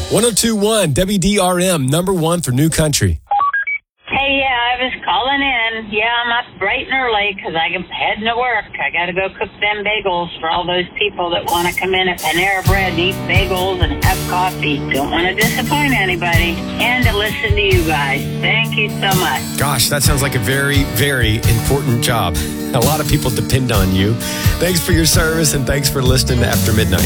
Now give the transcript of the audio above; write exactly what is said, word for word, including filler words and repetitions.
ten twenty-one W D R M, number one for New Country. Hey, yeah, I was calling in. Yeah, I'm up bright and early because I'm heading to work. I got to go cook them bagels for all those people that want to come in at Panera Bread and eat bagels and have coffee. Don't want to disappoint anybody. And to listen to you guys. Thank you so much. Gosh, that sounds like a very, very important job. A lot of people depend on you. Thanks for your service and thanks for listening to After Midnight.